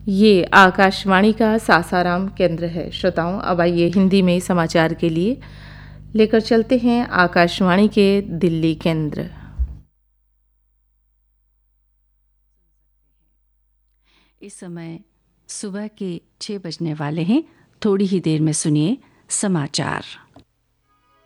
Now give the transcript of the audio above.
ये आकाशवाणी का सासाराम केंद्र है। श्रोताओं, अब आइए हिंदी में समाचार के लिए लेकर चलते हैं आकाशवाणी के दिल्ली केंद्र। इस समय सुबह के 6 बजने वाले हैं। थोड़ी ही देर में सुनिए समाचार।